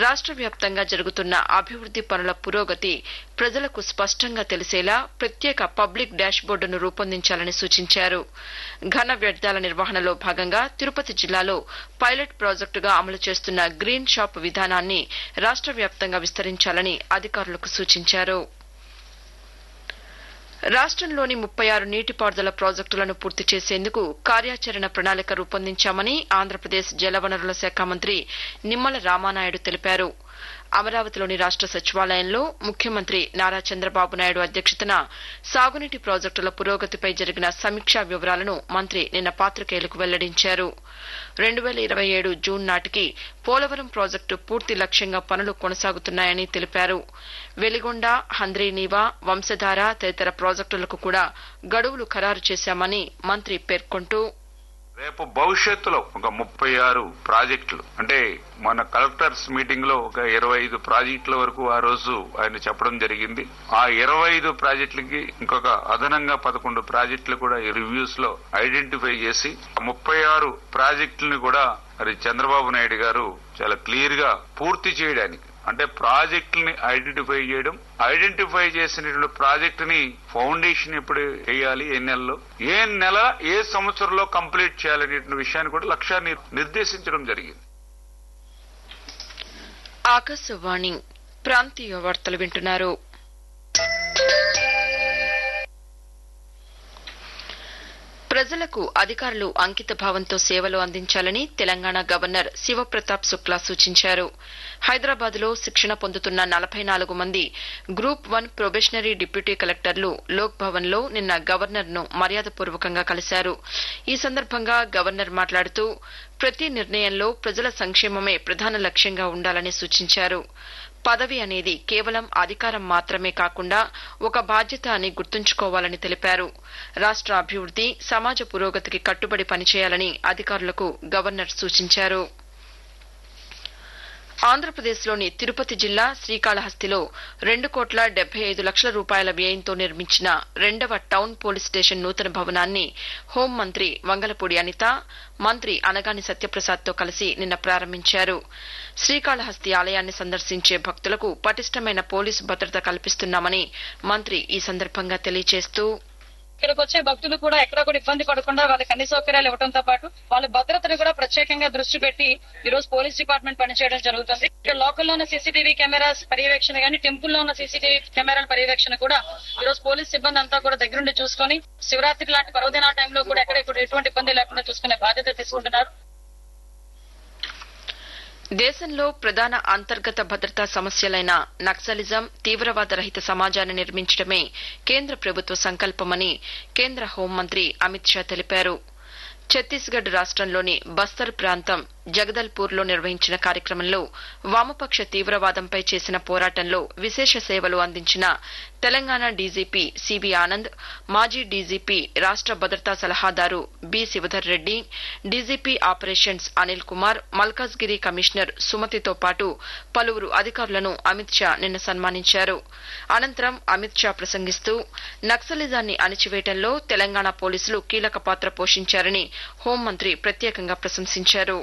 రాష్ట్ర వ్యాప్తంగా జరుగుతున్న అభివృద్ది పనుల పురోగతి ప్రజలకు స్పష్టంగా తెలిసేలా ప్రత్యేక పబ్లిక్ డాష్బోర్డును రూపొందించాలని సూచించారు. ఘన వ్యర్థాల నిర్వహణలో భాగంగా తిరుపతి జిల్లాలో పైలట్ ప్రాజెక్టుగా అమలు చేస్తున్న గ్రీన్ షాప్ విధానాన్ని రాష్ట్ర వ్యాప్తంగా విస్తరించాలని అధికారులకు సూచించారు. రాష్ట్రంలోని 36 నీటిపారుదల ప్రాజెక్టులను పూర్తి చేసేందుకు కార్యాచరణ ప్రణాళిక రూపొందించామని ఆంధ్రప్రదేశ్ జలవనరుల శాఖ మంత్రి నిమ్మల రామానాయుడు తెలిపారు. అమరావతిలోని రాష్ట్ర సచివాలయంలో ముఖ్యమంత్రి నారా చంద్రబాబు నాయుడు అధ్యక్షతన సాగునీటి ప్రాజెక్టుల పురోగతిపై జరిగిన సమీక్షా వివరాలను మంత్రి నిన్న పాతికేయులకు వెల్లడించారు. 2027 జూన్ నాటికి పోలవరం ప్రాజెక్టు పూర్తి లక్ష్యంగా పనులు కొనసాగుతున్నాయని తెలిపారు. వెలిగొండ, హంద్రీనీవా, వంశధార తదితర ప్రాజెక్టులకు కూడా గడువులు ఖరారు చేశామని మంత్రి పేర్కొంటూ రేపు భవిష్యత్తులో ఒక 36 ప్రాజెక్టులు అంటే మన కలెక్టర్స్ మీటింగ్ లో ఒక 25 ప్రాజెక్టుల వరకు ఆ రోజు ఆయన చెప్పడం జరిగింది. ఆ 25 ప్రాజెక్టులకి ఇంకొక అదనంగా 11 ప్రాజెక్టులు కూడా ఈ రివ్యూస్ లో ఐడెంటిఫై చేసి 36 ప్రాజెక్టులను కూడా మరి చంద్రబాబు నాయుడు గారు చాలా క్లియర్ గా పూర్తి చేయడానికి అంటే ప్రాజెక్టుని ఐడెంటిఫై చేసినటువంటి ప్రాజెక్టుని ఫౌండేషన్ ఎప్పుడు వేయాలి, ఏ నెల ఏ సంవత్సరంలో కంప్లీట్ చేయాలనే విషయాన్ని కూడా లక్ష్యాన్ని నిర్దేశించడం జరిగింది. ఆకాశవాణి ప్రాంతీయ వార్తలు వింటున్నారు. ప్రజలకు అధికారులు అంకిత భావంతో సేవలు అందించాలని తెలంగాణ గవర్నర్ శివప్రతాప్ శుక్లా సూచించారు. హైదరాబాద్లో శిక్షణ పొందుతున్న 44 మంది గ్రూప్ 1 ప్రొబేషనరీ డిప్యూటీ కలెక్టర్లు లోక్ భవన్లో నిన్న గవర్నర్ను మర్యాదపూర్వకంగా కలిశారు. ఈ సందర్భంగా గవర్నర్ మాట్లాడుతూ ప్రతి నిర్ణయంలో ప్రజల సంక్షేమమే ప్రధాన లక్ష్యంగా ఉండాలని సూచించారు. పదవి అనేది కేవలం అధికారం మాత్రమే కాకుండా ఒక బాధ్యత అని గుర్తుంచుకోవాలని తెలిపారు. రాష్ట్ర అభివృద్ది, సమాజ పురోగతికి కట్టుబడి పనిచేయాలని అధికారులకు గవర్నర్ సూచించారు. ఆంధ్రప్రదేశ్లోని తిరుపతి జిల్లా శ్రీకాళహస్తిలో 2,75,00,000 రూపాయల వ్యయంతో నిర్మించిన 2వ టౌన్ పోలీస్ స్టేషన్ నూతన భవనాన్ని హోంమంత్రి వంగలపూడి అనిత, మంత్రి అనగాని సత్యప్రసాద్తో కలిసి నిన్న ప్రారంభించారు. శ్రీకాళహస్తి ఆలయాన్ని సందర్శించే భక్తులకు పటిష్టమైన పోలీసు భద్రత కల్పిస్తున్నామని మంత్రి ఈ సందర్భంగా తెలియజేస్తూ ఇక్కడికి వచ్చే భక్తులు కూడా ఎక్కడా కూడా ఇబ్బంది పడకుండా వాళ్ళకి అన్ని సౌకర్యాలు ఇవ్వడంతో పాటు వాళ్ళ భద్రతను కూడా ప్రత్యేకంగా దృష్టి పెట్టి ఈ రోజు పోలీస్ డిపార్ట్మెంట్ పనిచేయడం జరుగుతుంది. ఇక్కడ లోకల్లో ఉన్న సీసీటీవీ కెమెరాస్ పర్యవేక్షణ కానీ టెంపుల్లో ఉన్న సీసీటీవీ కెమెరాల పర్యవేక్షణ కూడా ఈ రోజు పోలీస్ సిబ్బంది అంతా కూడా దగ్గరుండి చూసుకొని శివరాత్రి లాంటి పర్వదినాల టైంలో కూడా ఎక్కడ ఎటువంటి ఇబ్బంది లేకుండా చూసుకునే బాధ్యత తీసుకుంటున్నారు. దేశంలో ప్రధాన అంతర్గత భద్రతా సమస్యలైన నక్సలిజం, తీవ్రవాద రహిత సమాజాన్ని నిర్మించడమే కేంద్ర ప్రభుత్వ సంకల్పమని కేంద్ర హోంమంత్రి అమిత్ షా తెలిపారు. ఛత్తీస్గఢ్ రాష్ట్రంలోని బస్తర్ ప్రాంతం జగదల్పూర్లో నిర్వహించిన కార్యక్రమంలో వామపక్ష తీవ్రవాదంపై చేసిన పోరాటంలో విశేష సేవలు అందించిన తెలంగాణ డీజీపీ సివి ఆనంద్, మాజీ డీజీపీ రాష్ట్ర భద్రతా సలహాదారు B Shivadhar Reddy, DGP operations Anil Kumar, Malkajgiri commissioner సుమతితో పాటు పలువురు అధికారులను అమిత్ షా నిన్న సన్మానించారు. అనంతరం అమిత్ షా ప్రసంగిస్తూ నక్సలిజాన్ని అణిచివేయడంలో తెలంగాణ పోలీసులు కీలక పాత్ర పోషించారని హోంమంత్రి ప్రత్యేకంగా ప్రశంసించారు.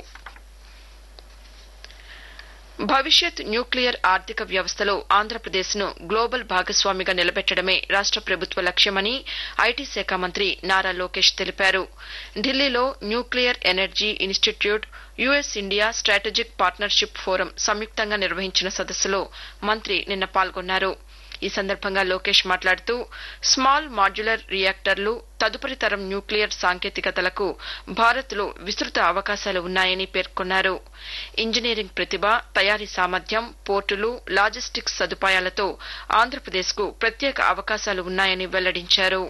భవిష్యత్ న్యూక్లియర్ ఆర్థిక వ్యవస్థలో ఆంధ్రప్రదేశ్ను గ్లోబల్ భాగస్వామిగా నిలబెట్టడమే రాష్ట్ర ప్రభుత్వ లక్ష్యమని ఐటీ శాఖ మంత్రి నారా లోకేష్ తెలిపారు. ఢిల్లీలో nuclear energy institute, US India strategic partnership forum సంయుక్తంగా నిర్వహించిన సదస్సులో మంత్రి నిన్న పాల్గొన్నారు. ఈ సందర్భంగా లోకేష్ మాట్లాడుతూ స్మాల్ మాడ్యులర్ రియాక్టర్లు, తదుపరి తరం న్యూక్లియర్ సాంకేతికతలకు భారత్లో విస్తృత అవకాశాలు ఉన్నాయని పేర్కొన్నారు. ఇంజనీరింగ్ ప్రతిభ, తయారీ సామర్థ్యం, పోర్టులు, లాజిస్టిక్స్ సదుపాయాలతో ఆంధ్రప్రదేశ్కు ప్రత్యేక అవకాశాలు ఉన్నాయని వెల్లడించారు.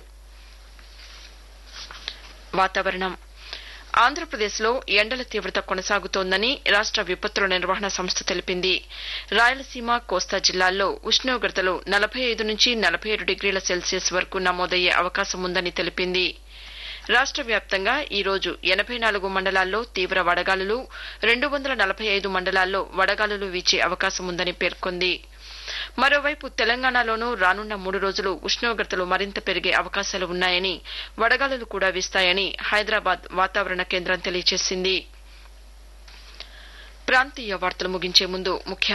వాతావరణం. ఆంధ్రప్రదేశ్లో ఎండల తీవ్రత కొనసాగుతోందని రాష్ట్ర విపత్తుల నిర్వహణ సంస్థ తెలిపింది. రాయలసీమ, కోస్తా జిల్లాల్లో ఉష్ణోగ్రతలు 45 నుంచి 47 డిగ్రీల సెల్సియస్ వరకు నమోదయ్యే అవకాశం ఉందని తెలిపింది. రాష్ట్ర వ్యాప్తంగా ఈ రోజు 84 మండలాల్లో తీవ్ర వడగాలులు, 245 మండలాల్లో వడగాలులు వీచే అవకాశం ఉందని పేర్కొంది. మరోవైపు తెలంగాణలోనూ రానున్న 3 రోజులు ఉష్ణోగ్రతలు మరింత పెరిగే అవకాశాలు ఉన్నాయని, వడగాలులు కూడా వీస్తాయని హైదరాబాద్ వాతావరణ కేంద్రం తెలియజేసింది. ప్రాంతీయ వార్తలు ముగించే ముందు ముఖ్య